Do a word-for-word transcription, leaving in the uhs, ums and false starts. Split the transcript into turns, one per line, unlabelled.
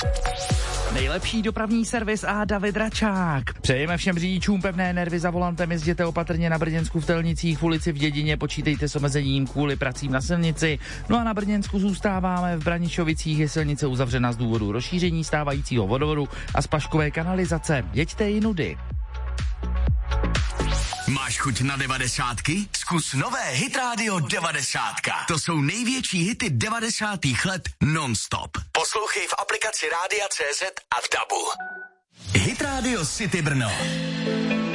Nejlepší dopravní servis a David Račák. Přejeme všem řidičům pevné nervy za volantem, jezděte opatrně na Brněnsku v Telnicích, v ulici v Dědině, počítejte s omezením kvůli pracím na silnici. No a na Brněnsku zůstáváme, v Branišovicích je silnice uzavřena z důvodu rozšíření stávajícího vodovodu a splaškové kanalizace. Jeďte i nudy.
Máš chuť na devadesátky? Zkus nové Hit Radio devadesátka. To jsou největší hity devadesátých let non-stop. Poslouchej v aplikaci Rádia C Z a v dabu. Hit Radio City Brno.